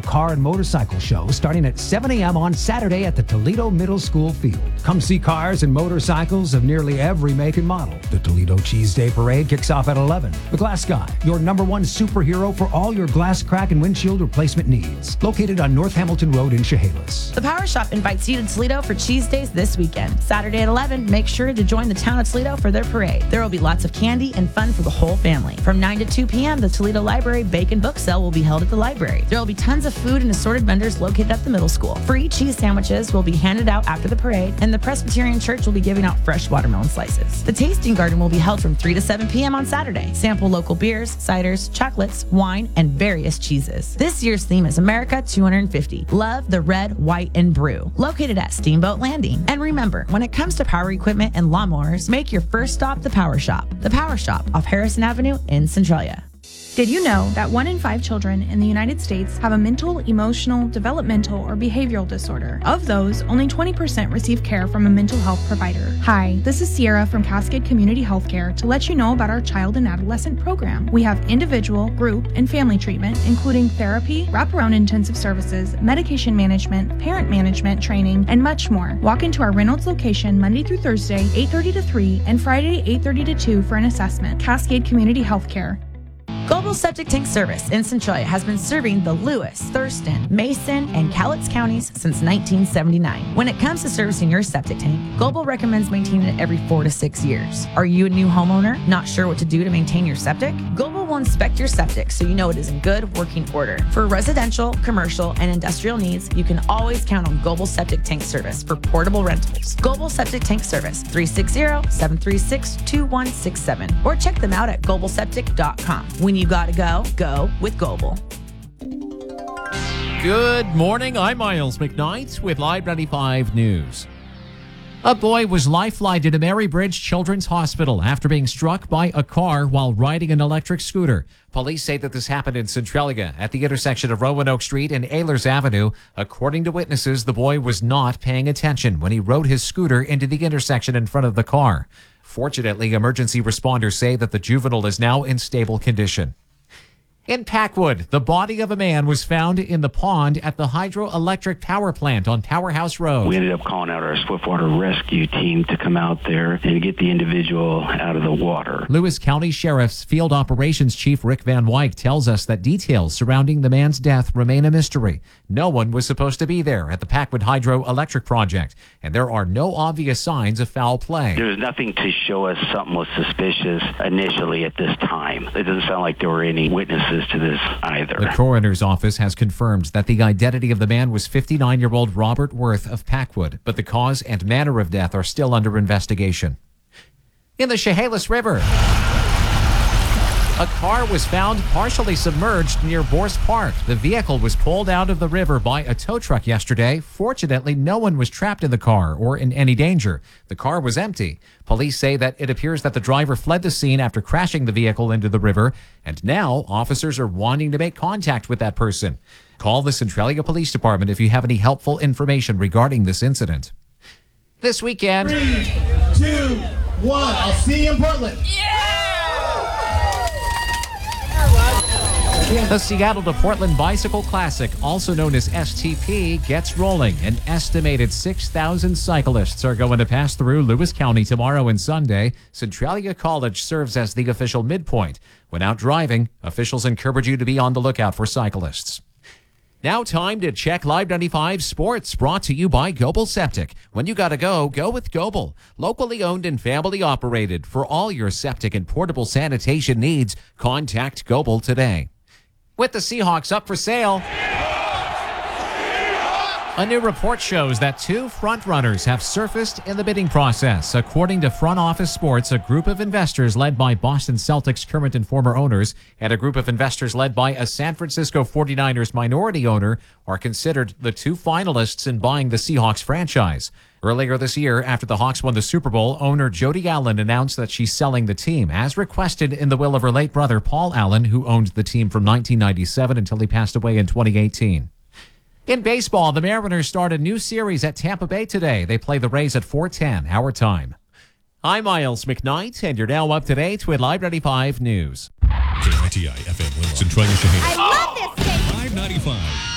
Car and Motorcycle Show starting at 7 a.m. on Saturday at the Toledo Middle School field. Come see cars and motorcycles of nearly every make and model. The Toledo Cheese Day Parade kicks off at 11. The Glass Guy, your number one superhero for all your glass crack and windshield replacement needs. Located on North Hamilton Road in Chehalis. The Power Shop invites you to Toledo for Cheese Days this weekend. Saturday at 11, make sure to join the town of Toledo for their parade. There will be lots of candy and fun for the whole family. From 9 to 2 p.m., the Toledo Library Bake and Book Sale will be held at the library. There will be tons of food and assorted vendors located at the middle school. Free cheese sandwiches will be handed out after the parade, and the Presbyterian Church will be giving out fresh watermelon slices. The Tasting Garden will be held from 3 to 7 p.m. on Saturday. Sample local beers, ciders, chocolates, wine, and various cheeses. This year's theme is America 250. Love the red, white, and brew. Located at Steamboat Landing. And remember, when it comes to power equipment and lawnmowers, make your first stop the Power Shop. The Power Shop off Harrison Avenue in Centralia. Did you know that 1 in 5 children in the United States have a mental, emotional, developmental, or behavioral disorder? Of those, only 20% receive care from a mental health provider. Hi, this is Sierra from Cascade Community Healthcare to let you know about our child and adolescent program. We have individual, group, and family treatment, including therapy, wraparound intensive services, medication management, parent management training, and much more. Walk into our Reynolds location Monday through Thursday, 8:30 to 3, and Friday, 8:30 to 2 for an assessment. Cascade Community Healthcare. Global Septic Tank Service in Centralia has been serving the Lewis, Thurston, Mason, and Cowlitz counties since 1979. When it comes to servicing your septic tank, Global recommends maintaining it every 4 to 6 years. Are you a new homeowner, not sure what to do to maintain your septic? Global will inspect your septic so you know it is in good working order. For residential, commercial, and industrial needs, you can always count on Global Septic Tank Service for portable rentals. Global Septic Tank Service, 360-736-2167. Or check them out at globalseptic.com. When you gotta go, go with Global. Good morning. I'm Miles McKnight with Live 95 News. A boy was life-flighted to Marybridge Children's Hospital after being struck by a car while riding an electric scooter. Police say that this happened in Centralia at the intersection of Roanoke Street and Ehlers Avenue. According to witnesses, the boy was not paying attention when he rode his scooter into the intersection in front of the car. Fortunately, emergency responders say that the juvenile is now in stable condition. In Packwood, the body of a man was found in the pond at the hydroelectric power plant on Powerhouse Road. We ended up calling out our Swiftwater rescue team to come out there and get the individual out of the water. Lewis County Sheriff's Field Operations Chief Rick Van Wyk tells us that details surrounding the man's death remain a mystery. No one was supposed to be there at the Packwood Hydroelectric Project, and there are no obvious signs of foul play. There was nothing to show us something was suspicious initially at this time. It doesn't sound like there were any witnesses to this either. The coroner's office has confirmed that the identity of the man was 59-year-old Robert Worth of Packwood, but the cause and manner of death are still under investigation. In the Chehalis River, a car was found partially submerged near Borst Park. The vehicle was pulled out of the river by a tow truck yesterday. Fortunately, no one was trapped in the car or in any danger. The car was empty. Police say that it appears that the driver fled the scene after crashing the vehicle into the river, and now officers are wanting to make contact with that person. Call the Centralia Police Department if you have any helpful information regarding this incident. This weekend... 3, 2, 1. I'll see you in Portland. The Seattle to Portland Bicycle Classic, also known as STP, gets rolling. An estimated 6,000 cyclists are going to pass through Lewis County tomorrow and Sunday. Centralia College serves as the official midpoint. When out driving, officials encourage you to be on the lookout for cyclists. Now time to check Live 95 Sports, brought to you by Global Septic. When you gotta go, go with Global. Locally owned and family operated. For all your septic and portable sanitation needs, contact Global today. With the Seahawks up for sale, a new report shows that 2 frontrunners have surfaced in the bidding process. According to Front Office Sports, a group of investors led by Boston Celtics current and former owners and a group of investors led by a San Francisco 49ers minority owner are considered the 2 finalists in buying the Seahawks franchise. Earlier this year, after the Hawks won the Super Bowl, owner Jody Allen announced that she's selling the team, as requested in the will of her late brother, Paul Allen, who owned the team from 1997 until he passed away in 2018. In baseball, the Mariners start a new series at Tampa Bay today. They play the Rays at 4:10 our time. I'm Miles McKnight, and you're now up to date with Live 95 News. KITI FM Centralia Chehalis. I love this station. Live 95.